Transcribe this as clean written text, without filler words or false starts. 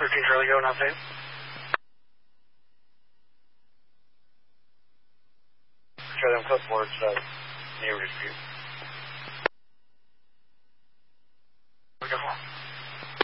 13 Charlie, go, not safe. Charlie, I'm code 4, it's neighbor dispute.